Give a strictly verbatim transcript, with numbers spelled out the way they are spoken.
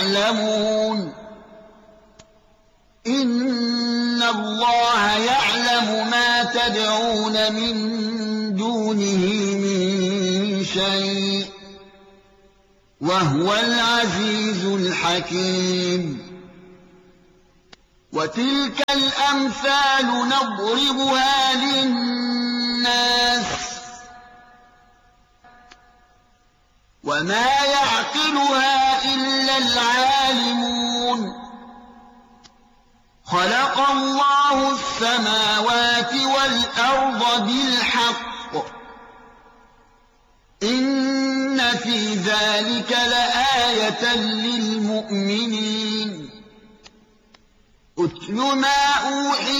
يعلمون إن الله يعلم ما تدعون من دونه من شيء وهو العزيز الحكيم وتلك الأمثال نضربها للناس وما يعقلها إلا العالمون خلق الله السماوات والأرض بالحق إن في ذلك لآية للمؤمنين أتل ما أوحي